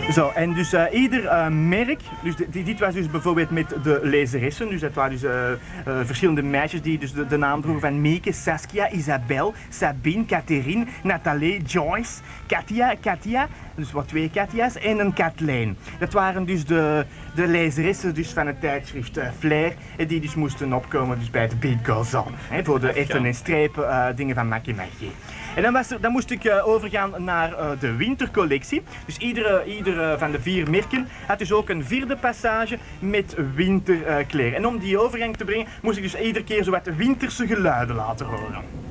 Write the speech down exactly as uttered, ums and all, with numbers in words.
Zo, en dus uh, ieder uh, merk, dus de, dit was dus bijvoorbeeld met de lezeressen, dus dat waren dus uh, uh, verschillende meisjes die dus de, de naam droegen van Mieke, Saskia, Isabel, Sabine, Catherine, Nathalie, Joyce, Katia, Katia, dus wat twee Katia's en een Kathleen. Dat waren dus de, de lezeressen dus van het tijdschrift uh, Flair, die dus moesten opkomen dus bij het Beat Goes On, hè, voor de effen en strepen uh, dingen van Makkie Makkie. En dan, was er, dan moest ik uh, overgaan naar uh, de wintercollectie. Dus iedere, iedere van de vier merken had dus ook een vierde passage met winterkleren. Uh, en om die overgang te brengen, moest ik dus iedere keer zo wat winterse geluiden laten horen.